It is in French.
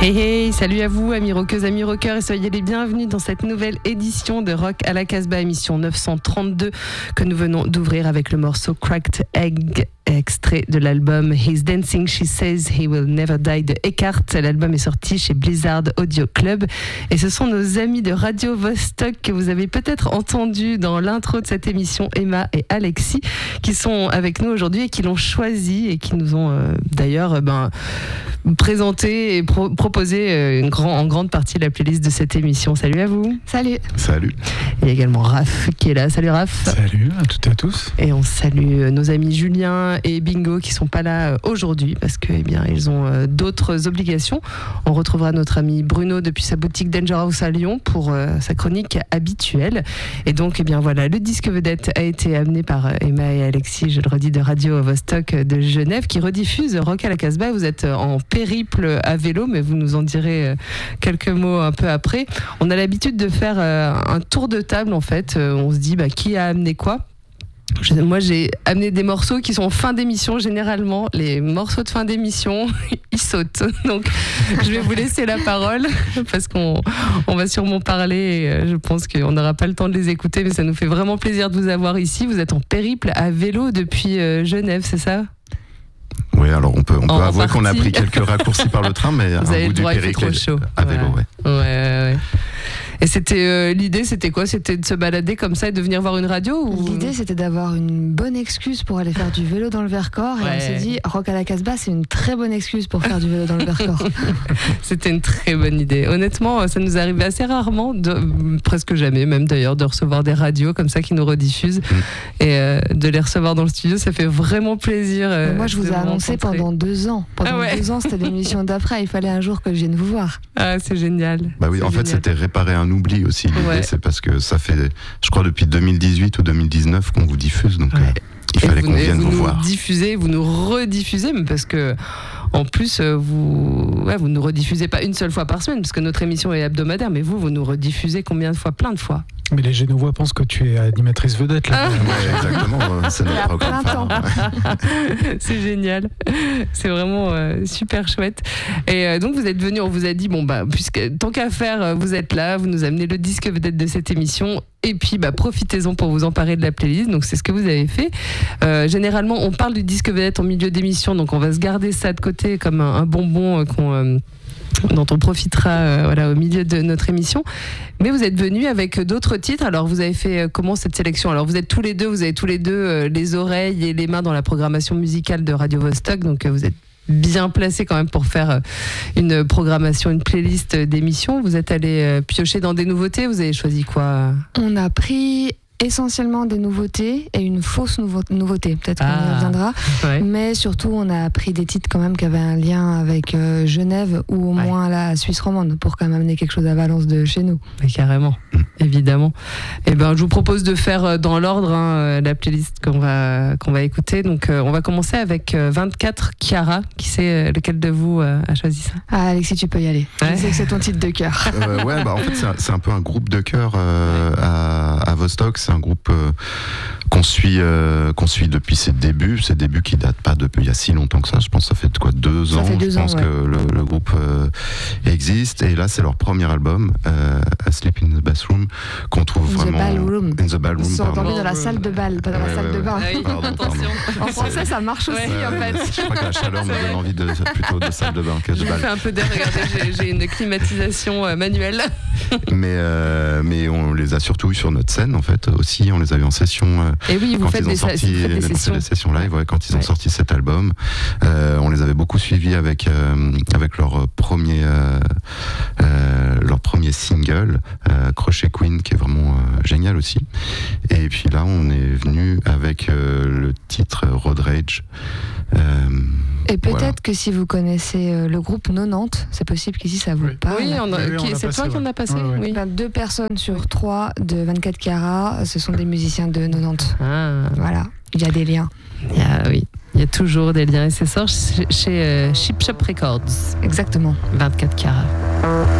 Hey hey, salut à vous amis rockeuses, amis rockeurs et soyez les bienvenus dans cette nouvelle édition de Rock à la Casbah, émission 932 que nous venons d'ouvrir avec le morceau Cracked Egg, extrait de l'album He's Dancing, She Says He Will Never Die de Eckhart. L'album est sorti chez Blizzard Audio Club et ce sont nos amis de Radio Vostok que vous avez peut-être entendu dans l'intro de cette émission, Emma et Alexis, qui sont avec nous aujourd'hui et qui l'ont choisi et qui nous ont d'ailleurs présenté et proposé en grande partie la playlist de cette émission. Salut à vous. Salut. Salut. Il y a également Raph qui est là. Salut Raph. Salut à toutes et à tous. Et on salue nos amis Julien et Bingo qui sont pas là aujourd'hui parce que ils ont d'autres obligations. On retrouvera notre ami Bruno depuis sa boutique Danger House à Lyon pour sa chronique habituelle. Et donc voilà, le disque vedette a été amené par Emma et Alexis, je le redis, de Radio Vostok de Genève qui rediffuse Rock à la Casbah. Vous êtes en périple à vélo, mais vous nous en direz quelques mots un peu après. On a l'habitude de faire un tour de table en fait. On se dit qui a amené quoi. Moi, j'ai amené des morceaux qui sont en fin d'émission. Généralement, les morceaux de fin d'émission, ils sautent. Donc, je vais vous laisser la parole parce qu'on va sûrement parler. Et je pense qu'on n'aura pas le temps de les écouter, mais ça nous fait vraiment plaisir de vous avoir ici. Vous êtes en périple à vélo depuis Genève, c'est ça ? Oui, alors on peut avouer qu'on a pris quelques raccourcis par le train, mais vous un bout du périple à vélo, ouais. Et l'idée, c'était quoi ? C'était de se balader comme ça et de venir voir une radio ou... L'idée, c'était d'avoir une bonne excuse pour aller faire du vélo dans le Vercors. Et on s'est dit, Rock à la Casbah, c'est une très bonne excuse pour faire du vélo dans le Vercors. C'était une très bonne idée. Honnêtement, ça nous arrive assez rarement, presque jamais même d'ailleurs, de recevoir des radios comme ça qui nous rediffusent. Et de les recevoir dans le studio, ça fait vraiment plaisir. Moi, je vous ai annoncé pendant 2 ans. Pendant 2 ans, c'était l'émission d'après. Il fallait un jour que je vienne vous voir. Ah, c'est génial. Bah oui, en fait, c'était réparer un oubli aussi. L'idée, c'est parce que ça fait, je crois, depuis 2018 ou 2019 qu'on vous diffuse, donc il fallait qu'on vienne vous voir. Vous nous rediffusez, mais parce que en plus, vous nous rediffusez pas une seule fois par semaine, parce que notre émission est hebdomadaire, mais vous nous rediffusez combien de fois ? Plein de fois. Mais les Genevois pensent que tu es animatrice vedette là. Ouais, exactement, c'est notre programme. C'est génial, c'est vraiment super chouette. Et donc vous êtes venus, on vous a dit puisque tant qu'à faire, vous êtes là, vous nous amenez le disque vedette de cette émission. Et puis profitez-en pour vous emparer de la playlist. Donc c'est ce que vous avez fait. Généralement, on parle du disque vedette en milieu d'émission, donc on va se garder ça de côté comme un bonbon dont on profitera au milieu de notre émission. Mais vous êtes venus avec d'autres titres. Alors vous avez fait comment cette sélection ? Alors vous avez tous les deux les oreilles et les mains dans la programmation musicale de Radio Vostok, donc vous êtes bien placé quand même pour faire une programmation, une playlist d'émissions. Vous êtes allé piocher dans des nouveautés. Vous avez choisi quoi ? On a pris essentiellement des nouveautés et une fausse nouveauté, peut-être qu'on y reviendra, mais surtout on a pris des titres quand même qui avaient un lien avec Genève ou au moins la Suisse romande pour quand même amener quelque chose à Valence de chez nous. Mais carrément, évidemment. Et je vous propose de faire dans l'ordre la playlist qu'on va écouter. Donc on va commencer avec 24 Chiara. Qui c'est lequel de vous a choisi ça ? Alexis, tu peux y aller. Je sais que c'est ton titre de cœur. En fait c'est un peu un groupe de cœur à Vostok. C'est un groupe qu'on suit depuis ses débuts qui datent pas depuis il y a si longtemps que ça. Je pense que ça fait 2 ans. Je pense que le groupe existe. Et là, c'est leur premier album, Asleep in the Bathroom, qu'on trouve vraiment in the ballroom. Ils sont pardon. dans la salle de bal, pas dans la salle de bain. Attention. En français, ça marche aussi en fait. Je crois que la chaleur me donne envie plutôt de salle de bain que de bal. Je fais un peu d'air. Regardez, j'ai une climatisation manuelle. Mais on les a surtout eu sur notre scène en fait aussi. On les a eu en session. Et oui, vous faites des sessions live quand ils ont sorti cet album. On les avait beaucoup suivis avec leur premier single, Crochet Queen, qui est vraiment génial aussi. Et puis là, on est venu avec le titre Road Rage. Et peut-être que si vous connaissez le groupe 90, c'est possible qu'ici ça vous parle. Oui, c'est toi qui en as passé. Oui. 2 personnes sur 3 de 24 carats, ce sont des musiciens de 90. Voilà, il y a des liens. Il y a toujours des liens et c'est sort chez Chip Shop Records. Exactement. 24 carats.